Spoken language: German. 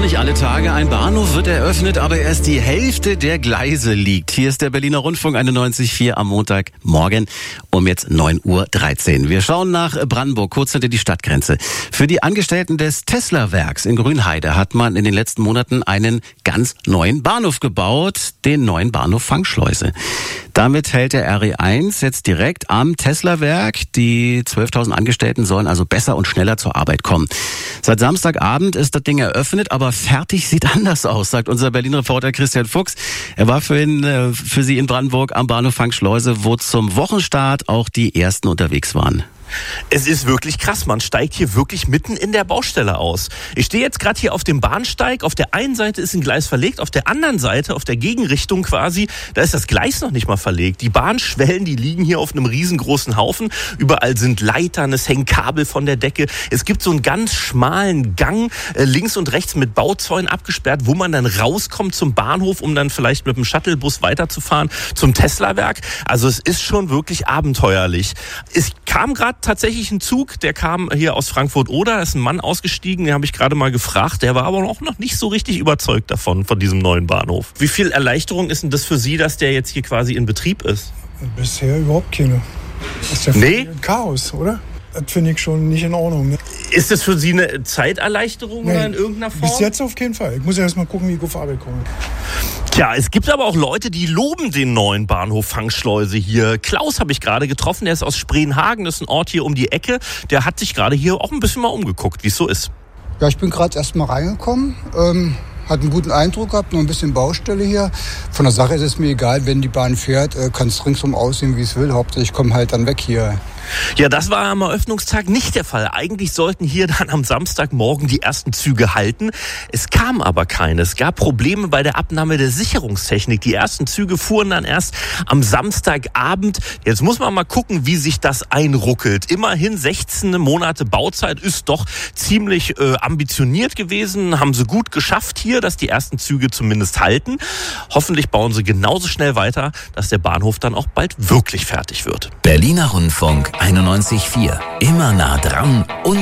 nicht alle Tage. Ein Bahnhof wird eröffnet, aber erst die Hälfte der Gleise liegt. Hier ist der Berliner Rundfunk 91.4 am Montagmorgen um jetzt 9:13 Uhr. Wir schauen nach Brandenburg, kurz hinter die Stadtgrenze. Für die Angestellten des Tesla-Werks in Grünheide hat man in den letzten Monaten einen ganz neuen Bahnhof gebaut, den neuen Bahnhof Fangschleuse. Damit hält der RE1 jetzt direkt am Tesla-Werk. Die 12.000 Angestellten sollen also besser und schneller zur Arbeit kommen. Seit Samstagabend ist das Ding eröffnet, aber fertig sieht anders aus, sagt unser Berlin-Reporter Christian Fuchs. Er war für Sie in Brandenburg am Bahnhof Fangschleuse, wo zum Wochenstart auch die ersten unterwegs waren. Es ist wirklich krass, man steigt hier wirklich mitten in der Baustelle aus. Ich stehe jetzt gerade hier auf dem Bahnsteig, auf der einen Seite ist ein Gleis verlegt, auf der anderen Seite, auf der Gegenrichtung quasi, da ist das Gleis noch nicht mal verlegt. Die Bahnschwellen, die liegen hier auf einem riesengroßen Haufen, überall sind Leitern, es hängen Kabel von der Decke. Es gibt so einen ganz schmalen Gang, links und rechts mit Bauzäunen abgesperrt, wo man dann rauskommt zum Bahnhof, um dann vielleicht mit dem Shuttlebus weiterzufahren zum Tesla-Werk. Also es ist schon wirklich abenteuerlich. Es kam gerade tatsächlich ein Zug, der kam hier aus Frankfurt-Oder, da ist ein Mann ausgestiegen, den habe ich gerade mal gefragt, der war aber auch noch nicht so richtig überzeugt von diesem neuen Bahnhof. Wie viel Erleichterung ist denn das für Sie, dass der jetzt hier quasi in Betrieb ist? Bisher überhaupt keine. Das ist ja ein Chaos, oder? Das finde ich schon nicht in Ordnung. Ne? Ist das für Sie eine Zeiterleichterung oder in irgendeiner Form? Bis jetzt auf jeden Fall. Ich muss ja erst mal gucken, wie ich auf Arbeit komme. Tja, es gibt aber auch Leute, die loben den neuen Bahnhof Fangschleuse hier. Klaus habe ich gerade getroffen, der ist aus Spreenhagen, das ist ein Ort hier um die Ecke. Der hat sich gerade hier auch ein bisschen mal umgeguckt, wie es so ist. Ja, ich bin gerade erst mal reingekommen. Hat einen guten Eindruck gehabt, noch ein bisschen Baustelle hier. Von der Sache ist es mir egal, wenn die Bahn fährt, kann es ringsum aussehen, wie es will. Hauptsache ich komme halt dann weg hier. Ja, das war am Eröffnungstag nicht der Fall. Eigentlich sollten hier dann am Samstagmorgen die ersten Züge halten. Es kam aber keine. Es gab Probleme bei der Abnahme der Sicherungstechnik. Die ersten Züge fuhren dann erst am Samstagabend. Jetzt muss man mal gucken, wie sich das einruckelt. Immerhin 16 Monate Bauzeit ist doch ziemlich ambitioniert gewesen. Haben sie gut geschafft hier, dass die ersten Züge zumindest halten. Hoffentlich bauen sie genauso schnell weiter, dass der Bahnhof dann auch bald wirklich fertig wird. Berliner Rundfunk 91.4. Immer nah dran und